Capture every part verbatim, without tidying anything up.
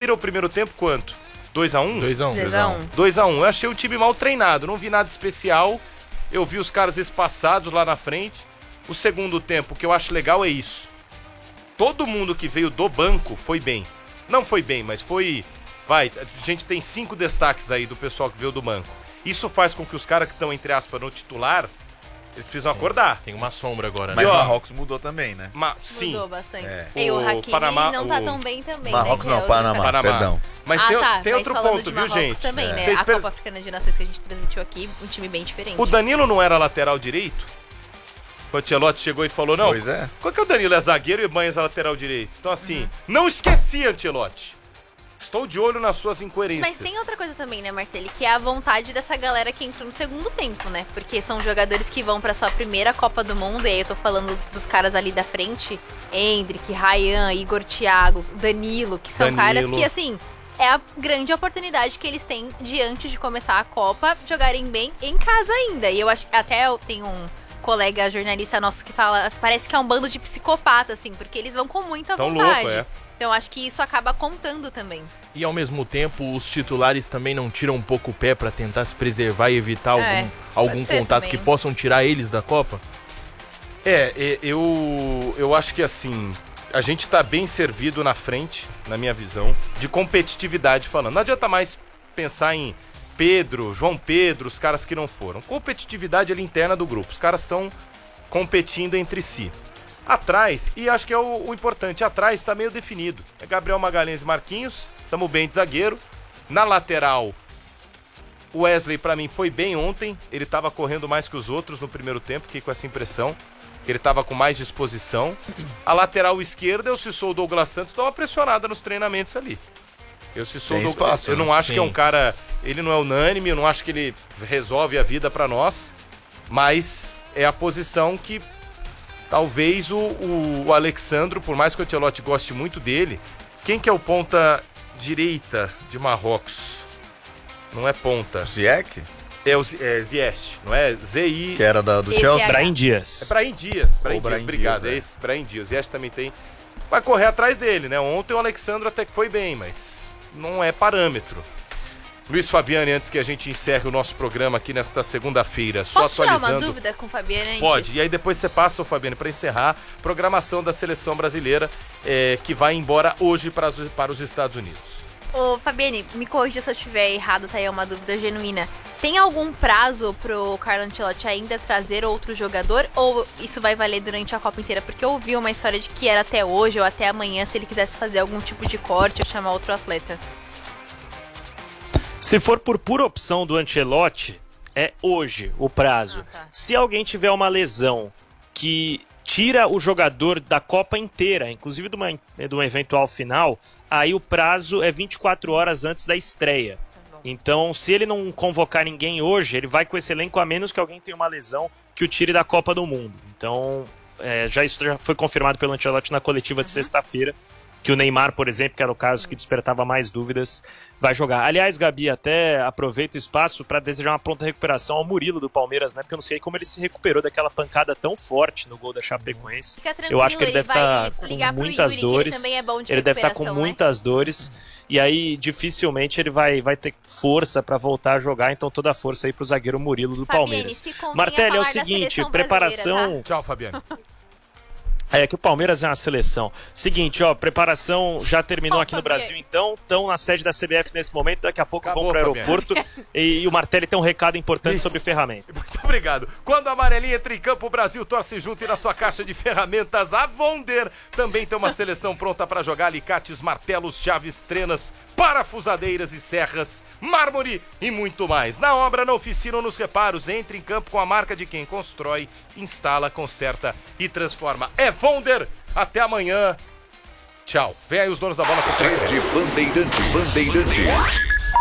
vira o primeiro tempo quanto? dois a um? dois a um. dois a um. dois a um. Eu achei o time mal treinado, não vi nada especial. Eu vi os caras espaçados lá na frente. O segundo tempo, o que eu acho legal é isso. Todo mundo que veio do banco foi bem. Não foi bem, mas foi... Vai, a gente tem cinco destaques aí do pessoal que veio do banco. Isso faz com que os caras que estão, entre aspas, no titular, eles precisam acordar. Tem uma sombra agora, né? Mas E, o ó, Marrocos mudou também, né? Ma- sim, Mudou bastante. É. E o O Hakimi Panamá- não tá o- tão bem também, Marrocos né? não, que é o Panamá, jogador. perdão. mas ah, tem, tá, tem mas outro falando ponto, de viu, Marrocos gente? também, É. né? Vocês A pers- Copa Africana de Nações que a gente transmitiu aqui, um time bem diferente. O Danilo não era lateral direito? O Ancelotti chegou e falou, não, Pois é. qual que é o Danilo? É zagueiro e Banhas é lateral direito. Então assim, não esqueci, Ancelotti. Estou de olho nas suas incoerências. Mas tem outra coisa também, né, Martelli? Que é a vontade dessa galera que entrou no segundo tempo, né? Porque são jogadores que vão pra sua primeira Copa do Mundo. E aí eu tô falando dos caras ali da frente. Endrick, Ryan, Igor Thiago, Danilo. Que são Danilo. caras que, assim, é a grande oportunidade que eles têm de, antes de começar a Copa, jogarem bem em casa ainda. E eu acho que até eu tenho um colega jornalista nosso que fala, parece que é um bando de psicopata, assim, porque eles vão com muita Tão vontade. louco, é. Então acho que isso acaba contando também. E ao mesmo tempo, os titulares também não tiram um pouco o pé pra tentar se preservar e evitar É, algum, algum pode ser contato também. que possam tirar eles da Copa? É, e- eu, eu acho que assim, a gente tá bem servido na frente, na minha visão, de competitividade falando. Não adianta mais pensar em Pedro, João Pedro, os caras que não foram. Competitividade ali interna do grupo. Os caras estão competindo entre si. Atrás, e acho que é o, o importante, atrás tá meio definido. É Gabriel Magalhães e Marquinhos, tamo bem de zagueiro. Na lateral, o Wesley pra mim foi bem ontem. Ele tava correndo mais que os outros no primeiro tempo, fiquei com essa impressão. Que ele tava com mais disposição. A lateral esquerda, eu se sou o Douglas Santos, dá uma pressionada nos treinamentos ali. Eu se sou o Tem Douglas, espaço, eu né? não acho Sim. que é um cara, ele não é unânime, eu não acho que ele resolve a vida pra nós, mas é a posição que talvez o, o, o Alexandro, por mais que o Ancelotti goste muito dele, quem que é o ponta direita de Marrocos? Não é ponta. Ziyech, É o Z- é, Ziyech, não é? Z I que era da, do Esse Chelsea. é- Brahim É Dias. Brahim Dias, Brahim Ou Dias, Brahim obrigado, Dias, é é. esse, Brahim Dias. Ziyech também tem. Vai correr atrás dele, né? Ontem o Alexandre até que foi bem, mas não é parâmetro. Luiz Fabiani, antes que a gente encerre o nosso programa aqui nesta segunda-feira, só Posso tirar atualizando. uma dúvida com o Fabiano antes? Pode, e aí depois você passa, ô Fabiano, para encerrar a programação da seleção brasileira, é, que vai embora hoje para, os- para os Estados Unidos. Ô, Fabiane, me corrija se eu estiver errado, tá aí uma dúvida genuína. Tem algum prazo pro Carlo Ancelotti ainda trazer outro jogador? Ou isso vai valer durante a Copa inteira? Porque eu ouvi uma história de que era até hoje ou até amanhã, se ele quisesse fazer algum tipo de corte ou chamar outro atleta. Se for por pura opção do Ancelotti, é hoje o prazo. Ah, tá. Se alguém tiver uma lesão que tira o jogador da Copa inteira, inclusive de uma, de uma eventual final, aí o prazo é vinte e quatro horas antes da estreia. Então, se ele não convocar ninguém hoje, ele vai com esse elenco a menos que alguém tenha uma lesão que o tire da Copa do Mundo. Então, é, já isso já foi confirmado pelo Ancelotti na coletiva de sexta-feira, que o Neymar, por exemplo, que era o caso que despertava mais dúvidas, vai jogar. Aliás, Gabi, até aproveito o espaço para desejar uma pronta recuperação ao Murilo do Palmeiras, né? Porque eu não sei como ele se recuperou daquela pancada tão forte no gol da Chapecoense. Fica tranquilo, Eu acho que ele deve vai estar com ligar pro muitas Yuri, dores. Que ele também é bom de Ele deve estar com recuperação, né? muitas dores. E aí, dificilmente, ele vai, vai ter força para voltar a jogar. Então, toda a força aí pro zagueiro Murilo do Fabiane, Palmeiras. se contém a Martelli, é o falar da seguinte, seleção preparação... brasileira, Tchau, Fabiano. É que o Palmeiras é uma seleção. Seguinte, ó, preparação já terminou Ó, aqui no Fabiano. Brasil, então. Estão na sede da C B F nesse momento. Daqui a pouco Acabou, vão pro Fabiano. aeroporto. E, e o Martelli tem um recado importante Isso. sobre ferramentas. Muito obrigado. Quando a amarelinha entra em campo, o Brasil torce junto e na sua caixa de ferramentas, a Vonder também tem uma seleção pronta para jogar alicates, martelos, chaves, trenas, parafusadeiras e serras, mármore e muito mais. Na obra, na oficina ou nos reparos, entre em campo com a marca de quem constrói, instala, conserta e transforma. É Vonder. Até amanhã. Tchau. Vem aí os donos da bola com o Rede Bandeirantes. Bandeirantes.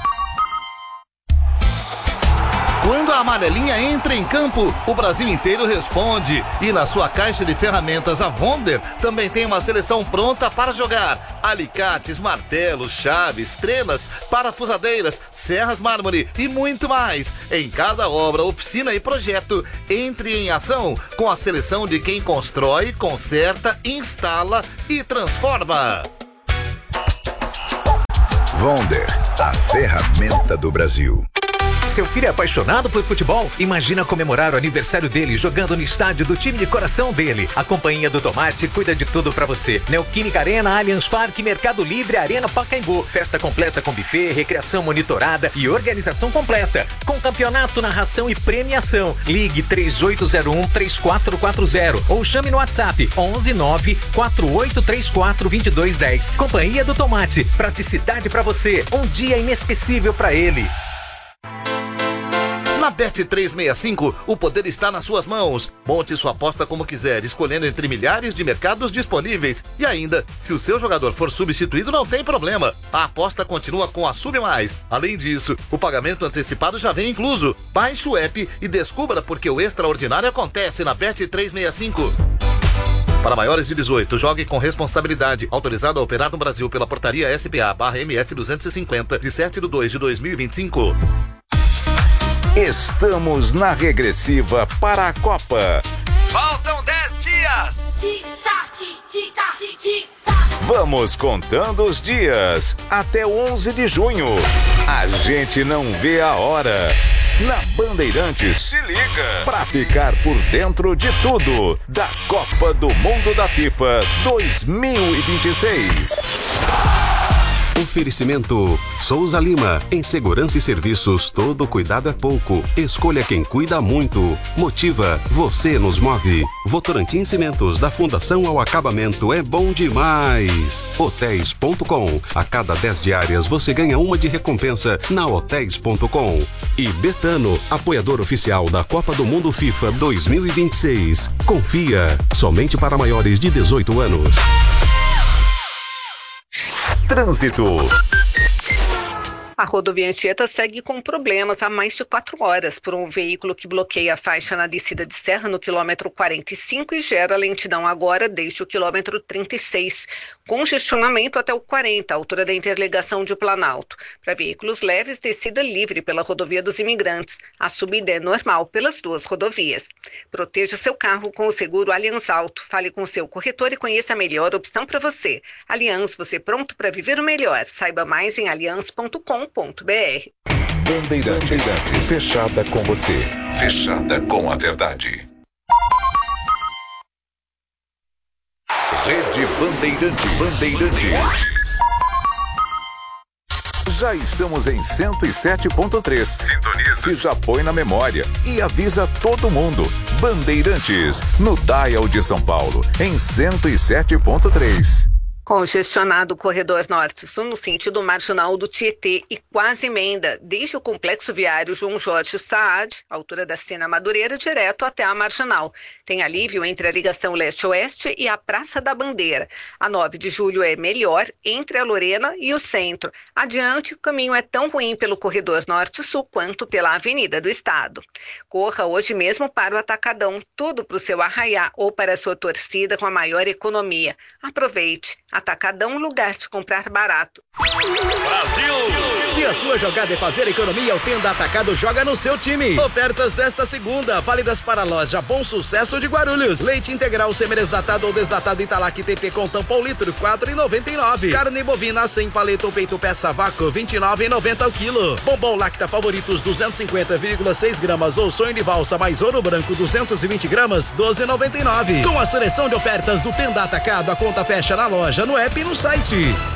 Quando a amarelinha entra em campo, o Brasil inteiro responde. E na sua caixa de ferramentas, a Vonder também tem uma seleção pronta para jogar. Alicates, martelos, chaves, trenas, parafusadeiras, serras mármore e muito mais. Em cada obra, oficina e projeto, entre em ação com a seleção de quem constrói, conserta, instala e transforma. Vonder, a ferramenta do Brasil. Seu filho é apaixonado por futebol? Imagina comemorar o aniversário dele jogando no estádio do time de coração dele. A Companhia do Tomate cuida de tudo pra você. Neoquímica Arena, Allianz Parque, Mercado Livre, Arena Pacaembu. Festa completa com buffet, recreação monitorada e organização completa. Com campeonato, narração e premiação. Ligue três oito zero um, três quatro quatro zero ou chame no WhatsApp onze nove quatro oito três quatro dois dois um zero. Companhia do Tomate. Praticidade pra você. Um dia inesquecível pra ele. Na Bet trezentos e sessenta e cinco, o poder está nas suas mãos. Monte sua aposta como quiser, escolhendo entre milhares de mercados disponíveis. E ainda, se o seu jogador for substituído, não tem problema. A aposta continua com a Sub Mais. Além disso, o pagamento antecipado já vem incluso. Baixe o app e descubra porque o extraordinário acontece na Bet trezentos e sessenta e cinco. Para maiores de dezoito, jogue com responsabilidade. Autorizado a operar no Brasil pela portaria S P A barra M F duzentos e cinquenta, de sete de dois de dois mil e vinte e cinco. Estamos na regressiva para a Copa. Faltam dez dias. Vamos contando os dias até o onze de junho. A gente não vê a hora. Na Bandeirantes, se liga pra ficar por dentro de tudo da Copa do Mundo da FIFA dois mil e vinte e seis. Oferecimento Souza Lima. Em segurança e serviços, todo cuidado é pouco. Escolha quem cuida muito. Motiva, você nos move. Votorantim Cimentos, da Fundação ao Acabamento, é bom demais. Hotéis ponto com. A cada dez diárias você ganha uma de recompensa na hotéis ponto com. E Betano, apoiador oficial da Copa do Mundo FIFA dois mil e vinte e seis. Confia, somente para maiores de dezoito anos. Trânsito. A rodovia Anchieta segue com problemas há mais de quatro horas por um veículo que bloqueia a faixa na descida de serra no quilômetro quarenta e cinco e gera lentidão agora desde o quilômetro trinta e seis. Congestionamento até o quarenta, altura da interligação de Planalto. Para veículos leves, descida livre pela rodovia dos Imigrantes. A subida é normal pelas duas rodovias. Proteja seu carro com o seguro Allianz Auto. Fale com seu corretor e conheça a melhor opção para você. Allianz, você pronto para viver o melhor. Saiba mais em allianz ponto com ponto b r. Bandeirantes, fechada com você. Fechada com a verdade. Rede Bandeirantes. Bandeirantes. Já estamos em cento e sete ponto três. Sintoniza. E já põe na memória. E avisa todo mundo. Bandeirantes, no Dial de São Paulo, em cento e sete ponto três. Congestionado o corredor norte-sul no sentido marginal do Tietê e quase emenda, desde o complexo viário João Jorge Saad, altura da Sena Madureira, direto até a marginal. Tem alívio entre a ligação leste-oeste e a Praça da Bandeira. A nove de julho é melhor entre a Lorena e o centro. Adiante, o caminho é tão ruim pelo corredor norte-sul quanto pela Avenida do Estado. Corra hoje mesmo para o Atacadão, tudo para o seu arraiá ou para a sua torcida com a maior economia. Aproveite. Atacadão, lugar de comprar barato. Brasil! Se a sua jogada é fazer economia, o Tenda Atacado joga no seu time. Ofertas desta segunda, válidas para a loja Bom Sucesso de Guarulhos. Leite integral semi-desnatado ou desnatado Italac T P com tampão litro, quatro reais e noventa e nove centavos. Carne bovina sem paleta ou peito peça vácuo, vinte e nove reais e noventa centavos o quilo. Bombom Lacta Favoritos duzentos e cinquenta vírgula seis gramas ou sonho de valsa mais ouro branco duzentos e vinte gramas, doze reais e noventa e nove centavos. Com a seleção de ofertas do Tenda Atacado, a conta fecha na loja, no app e no site.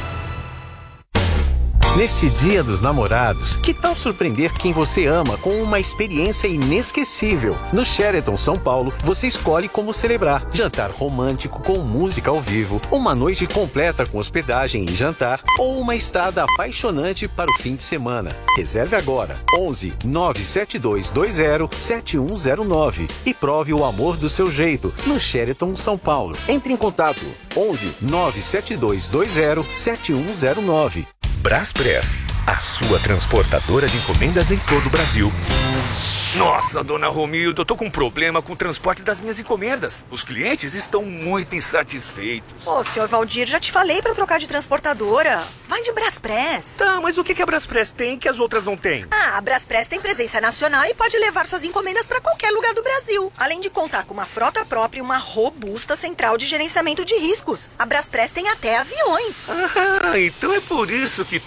Neste Dia dos Namorados, que tal surpreender quem você ama com uma experiência inesquecível? No Sheraton São Paulo, você escolhe como celebrar. Jantar romântico com música ao vivo, uma noite completa com hospedagem e jantar, ou uma estada apaixonante para o fim de semana. Reserve agora, onze nove sete dois dois zero sete um zero nove e prove o amor do seu jeito no Sheraton São Paulo. Entre em contato, onze nove sete dois dois zero sete um zero nove. Braspress, a sua transportadora de encomendas em todo o Brasil. Nossa, dona Romilda, eu tô com um problema com o transporte das minhas encomendas. Os clientes estão muito insatisfeitos. Ô, senhor Valdir, já te falei pra trocar de transportadora. Vai de Braspress. Tá, mas o que que a Braspress tem que as outras não têm? Ah, a Braspress tem presença nacional e pode levar suas encomendas pra qualquer lugar do Brasil. Além de contar com uma frota própria e uma robusta central de gerenciamento de riscos. A Braspress tem até aviões. Ah, então é por isso que